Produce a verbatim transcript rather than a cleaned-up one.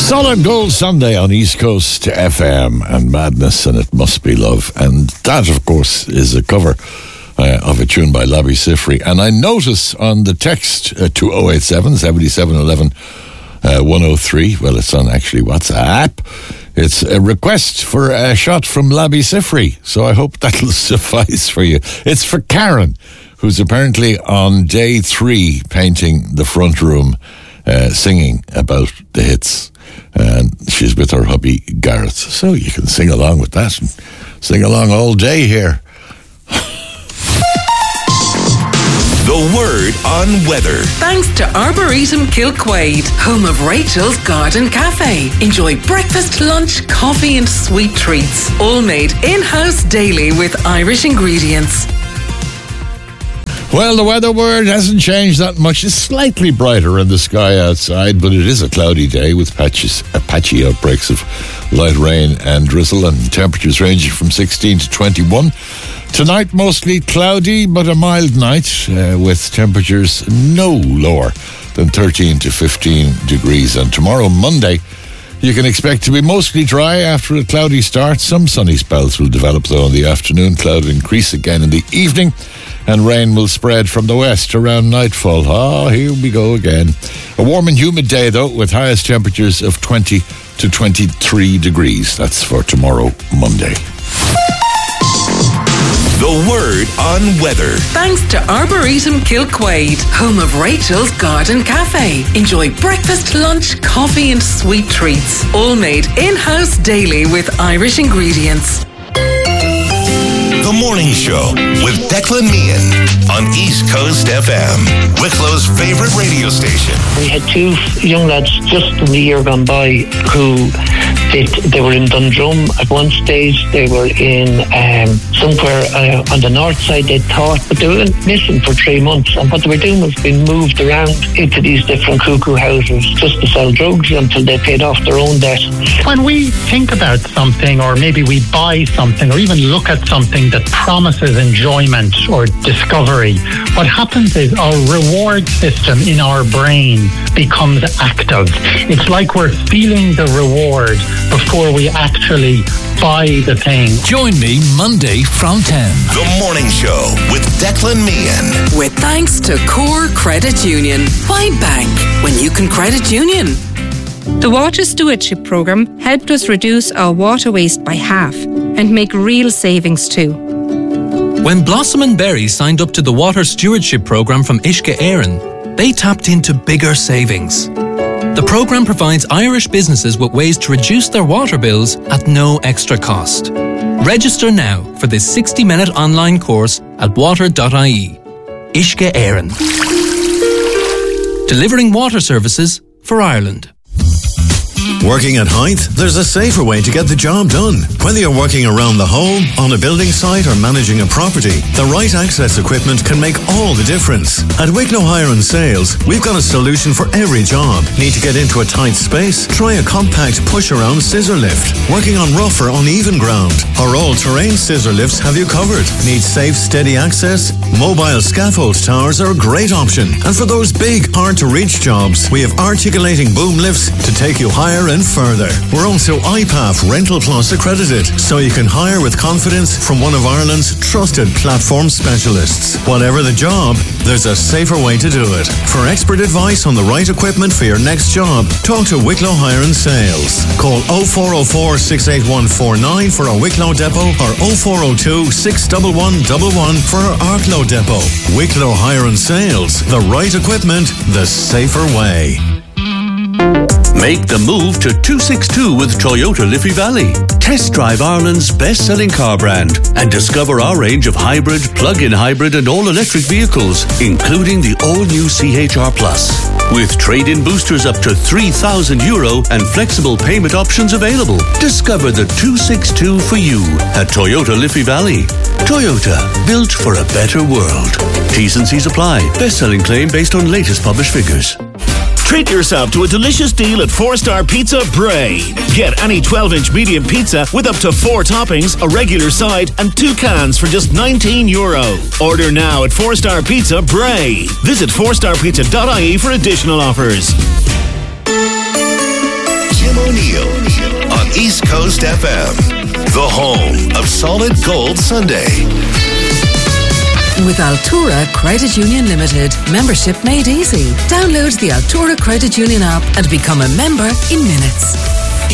Solid Gold Sunday on East Coast F M and Madness and It Must Be Love. And that, of course, is a cover uh, of a tune by Labi Siffre. And I notice on the text uh, to oh eight seven, seven seven one one, uh, one oh three, well, it's on actually WhatsApp. It's a request for a shot from Labi Siffre. So I hope that'll suffice for you. It's for Karen, who's apparently on day three painting the front room, uh, singing about the hits. And she's with her hubby Gareth, so you can sing along with that and sing along all day here. The word on weather. Thanks to Arboretum Kilquade, home of Rachel's Garden Cafe. Enjoy breakfast, lunch, coffee and sweet treats. All made in-house daily with Irish ingredients. Well, the weather word hasn't changed that much. It's slightly brighter in the sky outside, but it is a cloudy day with patches, uh, patchy outbreaks of light rain and drizzle, and temperatures ranging from sixteen to twenty-one. Tonight, mostly cloudy, but a mild night uh, with temperatures no lower than thirteen to fifteen degrees. And tomorrow, Monday, you can expect to be mostly dry after a cloudy start. Some sunny spells will develop, though, in the afternoon. Cloud increase again in the evening, and rain will spread from the west around nightfall. Ah, here we go again. A warm and humid day, though, with highest temperatures of twenty to twenty-three degrees. That's for tomorrow, Monday. The word on weather. Thanks to Arboretum Kilquade, home of Rachel's Garden Cafe. Enjoy breakfast, lunch, coffee and sweet treats. All made in-house daily with Irish ingredients. The Morning Show with Declan Meehan on East Coast F M, Wicklow's favorite radio station. We had two young lads just in the year gone by who they, they were in Dundrum at one stage. They were in um, somewhere uh, on the north side, they thought, but they were missing for three months. And what they were doing was being moved around into these different cuckoo houses just to sell drugs until they paid off their own debt. When we think about something, or maybe we buy something, or even look at something that promises enjoyment or discovery, what happens is our reward system in our brain becomes active. It's like we're feeling the reward before we actually buy the thing. Join me Monday from ten. The Morning Show with Declan Meehan. With thanks to Core Credit Union. Why bank when you can credit union? The Water Stewardship Programme helped us reduce our water waste by half and make real savings too. When Blossom and Berry signed up to the Water Stewardship Programme from Uisce Éireann, they tapped into bigger savings. The programme provides Irish businesses with ways to reduce their water bills at no extra cost. Register now for this sixty-minute online course at water dot I E. Uisce Éireann. Delivering water services for Ireland. Working at height? There's a safer way to get the job done. Whether you're working around the home, on a building site or managing a property, the right access equipment can make all the difference. At Wicklow Hire and Sales, we've got a solution for every job. Need to get into a tight space? Try a compact push-around scissor lift. Working on rough or uneven ground? Our all-terrain scissor lifts have you covered. Need safe, steady access? Mobile scaffold towers are a great option. And for those big, hard-to-reach jobs, we have articulating boom lifts to take you higher and further. We're also I P A F Rental Plus accredited, so you can hire with confidence from one of Ireland's trusted platform specialists. Whatever the job, there's a safer way to do it. For expert advice on the right equipment for your next job, talk to Wicklow Hire and Sales. Call oh four oh four, six eight one four nine for our Wicklow depot or oh four oh two, six one one one one for our Arklow depot. Wicklow Hire and Sales. The right equipment, the safer way. Make the move to two sixty-two with Toyota Liffey Valley. Test drive Ireland's best-selling car brand and discover our range of hybrid, plug-in hybrid and all-electric vehicles, including the all-new C H R Plus. With trade-in boosters up to three thousand euro and flexible payment options available. Discover the two sixty-two for you at Toyota Liffey Valley. Toyota, built for a better world. T's and C's apply. Best-selling claim based on latest published figures. Treat yourself to a delicious deal at Four Star Pizza Bray. Get any twelve-inch medium pizza with up to four toppings, a regular side, and two cans for just nineteen euro. Order now at Four Star Pizza Bray. Visit four star pizza dot I E for additional offers. Jim East Coast F M, the home of Solid Gold Sunday. With Altura Credit Union Limited, membership made easy. Download the Altura Credit Union app and become a member in minutes.